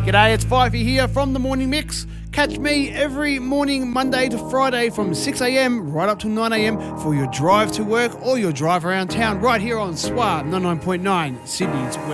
G'day, it's Fifey here from The Morning Mix. Catch me every morning, Monday to Friday from 6 a.m. right up till 9 a.m. for your drive to work or your drive around town right here on SWA 99.9, Sydney's